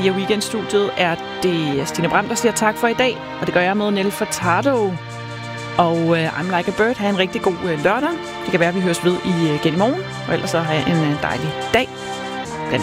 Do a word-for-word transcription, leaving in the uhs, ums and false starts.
via Weekendstudiet er det Stine Brandt, der siger tak for i dag. Og det gør jeg med Nelly Furtado. Og uh, I'm Like a Bird. Ha' en rigtig god uh, lørdag. Det kan være, at vi høres ved igen i morgen. Og ellers så have en uh, dejlig dag.